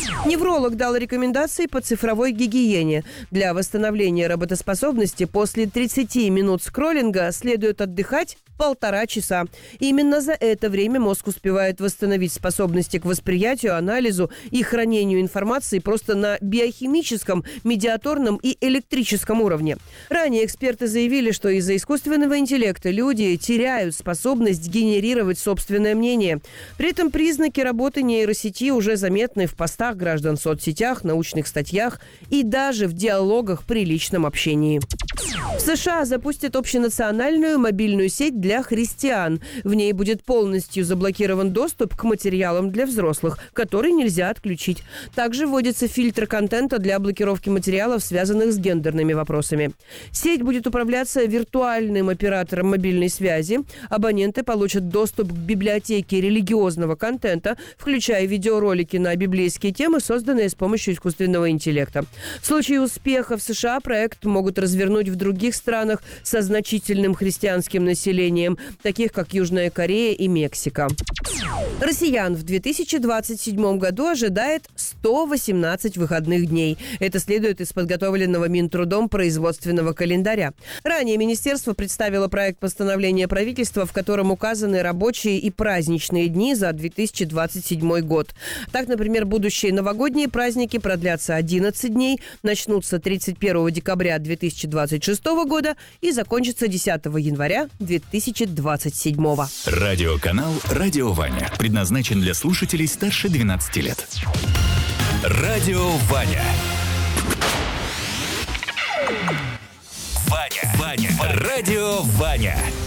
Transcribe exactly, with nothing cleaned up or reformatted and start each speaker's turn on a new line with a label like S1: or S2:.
S1: Невролог дал рекомендации по цифровой гигиене. Для восстановления работоспособности после тридцати минут скроллинга следует отдыхать полтора часа. Именно за это время мозг успевает восстановить способности к восприятию, анализу и хранению информации просто на биохимическом, медиаторном и электрическом уровне. Ранее эксперты заявили, что из-за искусственного интеллекта люди теряют способность генерировать собственное мнение. При этом признаки работы нейросети уже заметны в постах граждан в соцсетях, научных статьях и даже в диалогах при личном общении. В США запустят общенациональную мобильную сеть для христиан. В ней будет полностью заблокирован доступ к материалам для взрослых, который нельзя отключить. Также вводится фильтр контента для блокировки материалов, связанных с гендерными вопросами. Сеть будет управляться виртуальным оператором мобильной связи. Абоненты получат доступ к библиотеке религиозного контента, включая видеоролики на библейские темы, созданные с помощью искусственного интеллекта. В случае успеха в США проект могут развернуть в других странах со значительным христианским населением, таких как Южная Корея и Мексика. Россиян в две тысячи двадцать седьмом году ожидает сто восемнадцать выходных дней. Это следует из подготовленного Минтрудом производственного календаря. Ранее министерство представило проект постановления правительства, в котором указаны рабочие и праздничные дни за две тысячи двадцать седьмой год. Так, например, будущие новогодние праздники продлятся одиннадцать дней, начнутся тридцать первого декабря две тысячи двадцать шестого года и закончатся десятого января две тысячи двадцать седьмого.
S2: Радиоканал «Радио Ваня» предназначен для слушателей старше двенадцати лет. Радио Ваня. Ваня. Ваня. Радио Ваня.